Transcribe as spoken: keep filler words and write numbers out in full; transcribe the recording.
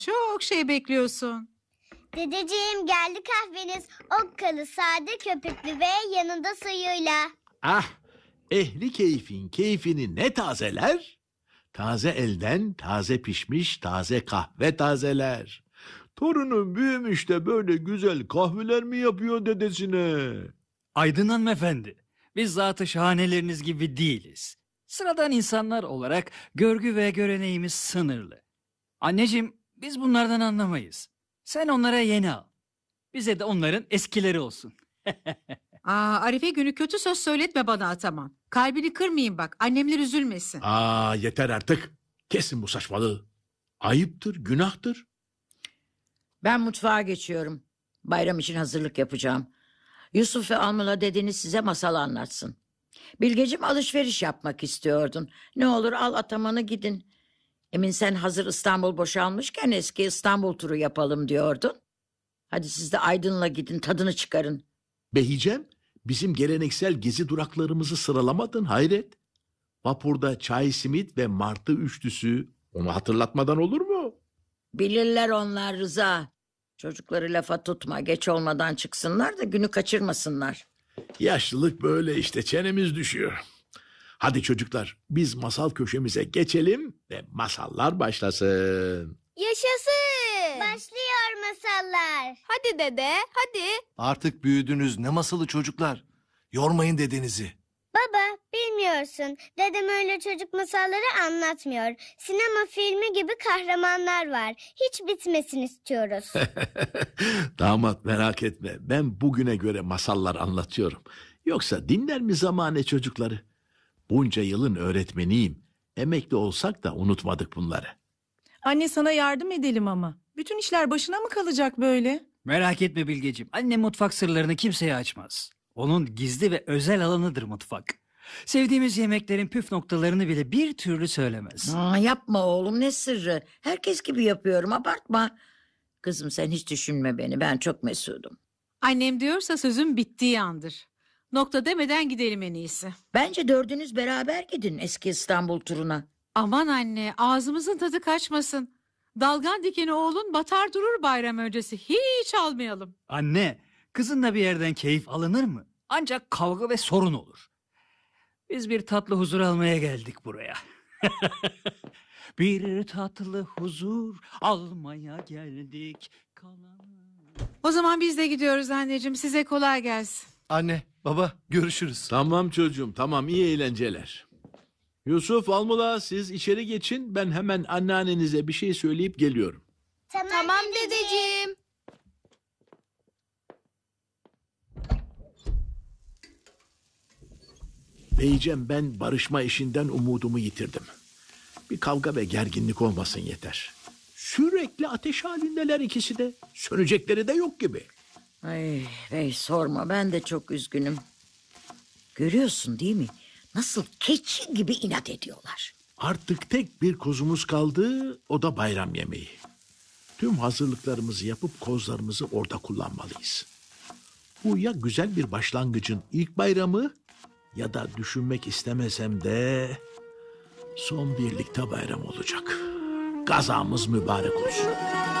Çok şey bekliyorsun. Dedeciğim geldi kahveniz. Okkalı, sade, köpüklü ve yanında suyuyla. Ah, ehli keyfin keyfini ne tazeler? Taze elden taze pişmiş taze kahve tazeler. Torunum büyümüş de böyle güzel kahveler mi yapıyor dedesine? Aydın hanımefendi, biz zatı şahaneleriniz gibi değiliz. Sıradan insanlar olarak görgü ve göreneğimiz sınırlı. Anneciğim, biz bunlardan anlamayız. Sen onlara yeni al. Bize de onların eskileri olsun. Aa, Arife günü kötü söz söyletme bana Ataman. Kalbini kırmayayım bak. Annemler üzülmesin. Aa, yeter artık. Kesin bu saçmalığı. Ayıptır, günahtır. Ben mutfağa geçiyorum. Bayram için hazırlık yapacağım. Yusuf ve Almula dedeniz size masal anlatsın. Bilgeciğim alışveriş yapmak istiyordun. Ne olur al Ataman'ı gidin. Emin sen hazır İstanbul boşalmışken eski İstanbul turu yapalım diyordun. Hadi siz de Aydın'la gidin tadını çıkarın. Behicem, bizim geleneksel gezi duraklarımızı sıralamadın hayret. Vapurda çay simit ve martı üçlüsü, onu hatırlatmadan olur mu? Bilirler onlar Rıza. Çocukları lafa tutma, geç olmadan çıksınlar da günü kaçırmasınlar. Yaşlılık böyle işte, çenemiz düşüyor. Hadi çocuklar, biz masal köşemize geçelim ve masallar başlasın. Yaşasın. Başlıyor masallar. Hadi dede, hadi. Artık büyüdünüz, ne masalı çocuklar. Yormayın dedenizi. Baba, bilmiyorsun. Dedem öyle çocuk masalları anlatmıyor. Sinema filmi gibi kahramanlar var. Hiç bitmesin istiyoruz. Damat merak etme, ben bugüne göre masallar anlatıyorum. Yoksa dinler mi zamane çocukları? Bunca yılın öğretmeniyim. Emekli olsak da unutmadık bunları. Anne sana yardım edelim ama. Bütün işler başına mı kalacak böyle? Merak etme Bilgeciğim, annem mutfak sırlarını kimseye açmaz. Onun gizli ve özel alanıdır mutfak. Sevdiğimiz yemeklerin püf noktalarını bile bir türlü söylemez. Aa, yapma oğlum ne sırrı. Herkes gibi yapıyorum abartma. Kızım sen hiç düşünme beni, ben çok mesudum. Annem diyorsa sözün bittiği andır. Nokta demeden gidelim en iyisi. Bence dördünüz beraber gidin eski İstanbul turuna. Aman anne, ağzımızın tadı kaçmasın. Dalgan dikeni oğlun batar durur bayram öncesi. Hiç almayalım. Anne, kızınla bir yerden keyif alınır mı? Ancak kavga ve sorun olur. Biz bir tatlı huzur almaya geldik buraya. Bir tatlı huzur almaya geldik. Kalan... O zaman biz de gidiyoruz anneciğim. Size kolay gelsin. Anne, baba görüşürüz. Tamam çocuğum, tamam, iyi eğlenceler. Yusuf, Almula, siz içeri geçin, ben hemen anneannenize bir şey söyleyip geliyorum. Tamam, Tamam dedeciğim. dedeciğim. Beycem, ben barışma işinden umudumu yitirdim. Bir kavga ve gerginlik olmasın yeter. Sürekli ateş halindeler ikisi de. Sönecekleri de yok gibi. Ay bey sorma, ben de çok üzgünüm. Görüyorsun değil mi? Nasıl keçi gibi inat ediyorlar. Artık tek bir kozumuz kaldı, o da bayram yemeği. Tüm hazırlıklarımızı yapıp kozlarımızı orada kullanmalıyız. Bu ya güzel bir başlangıcın ilk bayramı ya da düşünmek istemesem de son birlikte bayram olacak. Gazamız mübarek olsun.